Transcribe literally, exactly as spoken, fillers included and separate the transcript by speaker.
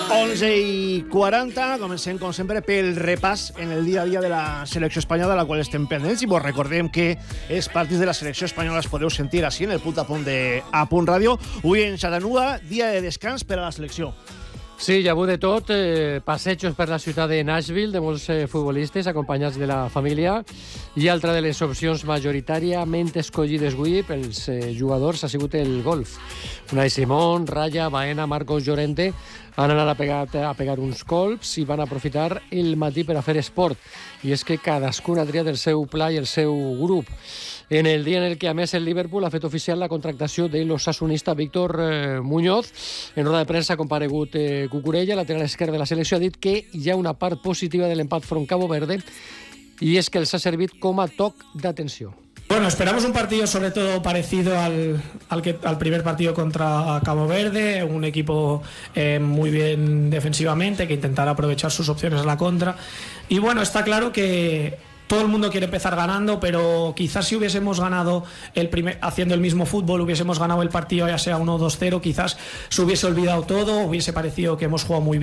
Speaker 1: onze i quaranta, comencem com sempre pel repàs en el dia a dia de la selecció espanyola, de la qual estem pendents, i vos recordem que els partits de la selecció espanyola els podeu sentir així en el punt a punt de A Punt Ràdio. Avui en Chattanooga, dia de descans per a la selecció.
Speaker 2: Sí, hi ha hagut de tot, eh, passejos per la ciutat de Nashville de molts eh, futbolistes acompanyats de la família, i altra de les opcions majoritàriament escollides avui pels eh, jugadors ha sigut el golf. Unai Simón, Raya, Baena, Marcos Llorente han anat a pegar, a pegar uns colps i van aprofitar el matí per a fer esport. I és que cadascun ha triat el seu pla i el seu grup. En el dia en el que, a més, el Liverpool ha fet oficial la contractació de l'osasunista Víctor eh, Muñoz. En roda de premsa ha comparegut eh, Cucurella, lateral esquerre de la selecció, ha dit que hi ha una part positiva de l'empat front Cabo Verde i és que els ha servit com a toc d'atenció.
Speaker 3: Bueno, esperamos un partido sobre todo parecido al, al, que, al primer partido contra Cabo Verde, un equipo eh, muy bien defensivamente que intentará aprovechar sus opciones a la contra. Y bueno, está claro que todo el mundo quiere empezar ganando, pero quizás si hubiésemos ganado el primer, haciendo el mismo fútbol, hubiésemos ganado el partido ya sea uno o dos cero, quizás se hubiese olvidado todo, hubiese parecido que hemos jugado muy bien.